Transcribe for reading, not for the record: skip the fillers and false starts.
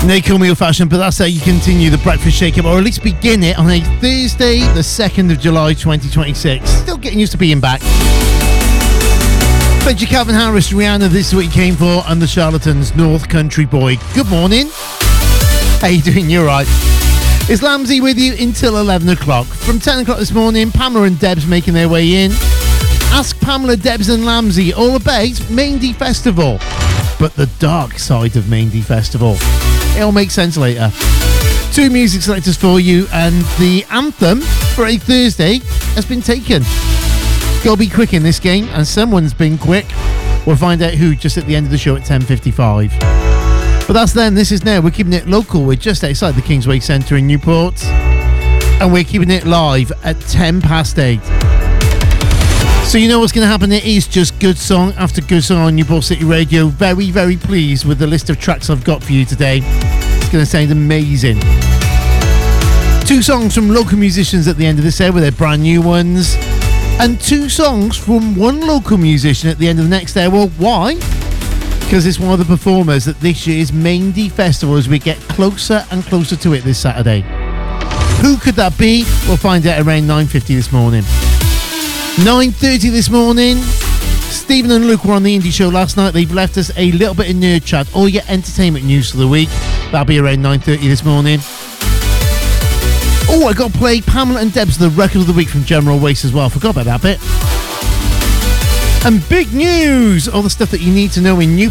They call me old-fashioned, but that's how you continue the breakfast shake-up, or at least begin it on a Thursday, the 2nd of July, 2026. Still getting used to being back. Played you Calvin Harris, Rihanna, This Is What You Came For, and the Charlatans, North Country Boy. Good morning. How you doing? You're right. It's Lamsey with you until 11 o'clock. From 10 o'clock this morning, Pamela and Debs making their way in. Ask Pamela, Debs and Lamsey all about Maindee Festival, but the dark side of Maindee Festival. It'll make sense later. 2 music selectors for you, and the anthem for a Thursday has been taken. Gotta be quick in this game, and someone's been quick. We'll find out who just at the end of the show at 10:55. But that's then. This is now. We're keeping it local. We're just outside the Kingsway Centre in Newport, and we're keeping it live at 8:10. So you know what's going to happen. It is just good song after good song on Newport City Radio. Very, very pleased with the list of tracks I've got for you today. It's going to sound amazing. 2 songs from local musicians at the end of this hour with their brand new ones. And 2 songs from one local musician at the end of the next hour. Why? Because it's one of the performers at this year's Maindee Festival as we get closer and closer to it this Saturday. Who could that be? We'll find out around 9:50 this morning. 9:30 this morning. Stephen and Luke were on the Indie Show last night. They've left us a little bit of nerd chat, all your entertainment news for the week. That'll be around 9:30 this morning. Oh, I got to play Pamela and Debs, the record of the week from General Waste as well. Forgot about that bit. And big news! All the stuff that you need to know in New